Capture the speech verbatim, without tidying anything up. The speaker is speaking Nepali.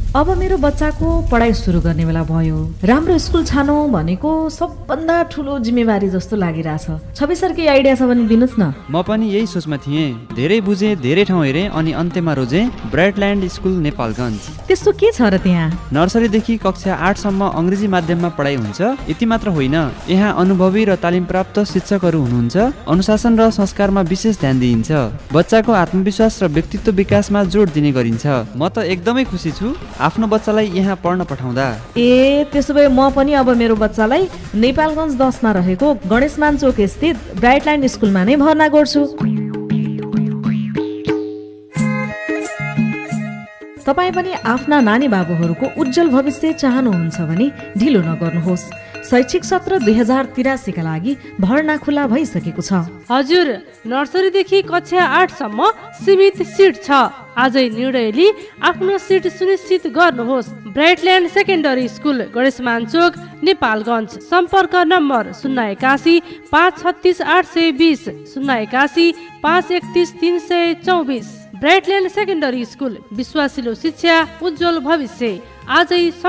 अब मेरो बच्चाको पढाइ सुरु गर्ने बेला भयो। राम्रो स्कुल छानौँ भनेको सबभन्दा ठुलो जिम्मेवारी जस्तो लागिरहेछ। छवि सर के आइडिया छ भने दिनुहोस् न। म पनि यही सोचमा थिएँ। धेरै बुझेँ, धेरै ठाउँ हेरेँ अनि अन्त्यमा रोजेँ ब्राइटल्यान्ड स्कुल नेपालगञ्ज। त्यस्तो के छ र त्यहाँ? नर्सरीदेखि कक्षा आठसम्म अङ्ग्रेजी माध्यममा पढाइ हुन्छ। यति मात्र होइन, यहाँ अनुभवी र तालिम प्राप्त शिक्षकहरू हुनुहुन्छ। अनुशासन र संस्कारमा विशेष ध्यान दिइन्छ। बच्चाको आत्मविश्वास र व्यक्तित्व विकासमा जोड दिने गरिन्छ। म त एकदमै खुसी छु आफ्नो बच्चालाई यहाँ पढ्न पठाउँदा। ए त्यसो भए म पनि अब मेरो बच्चालाई नेपालगञ्ज दसमा रहेको गणेशमान चोक स्थित ब्राइटल्यान्ड स्कुलमा नै भर्ना गर्छु। तपाईँ पनि आफ्ना नानी बाबुहरूको उज्जवल भविष्य चाहनुहुन्छ भने ढिलो नगर्नुहोस्। शैक्षिक सत्र दुई हजार तिरासीका लागि भर्ना खुला भइसकेको छ। हजुर, नर्सरीदेखि कक्षा आठसम्म सीमित सिट छ। आजै निर्णय लिई आफ्नो सिट सुनिश्चित गर्नुहोस्। ब्राइटल्यान्ड सेकेन्डरी स्कुल गणेशमान चोक नेपालगञ्ज। सम्पर्क नम्बर शून्य एकासी पाँच छत्तिस आठ सय बिस शून्य एकासी पाँच एकतिस तिन सय चौबिस। ब्राइटल्यान्ड सेकेन्डरी स्कुल, विश्वासिलो शिक्षा, उज्जवल भविष्य। आजै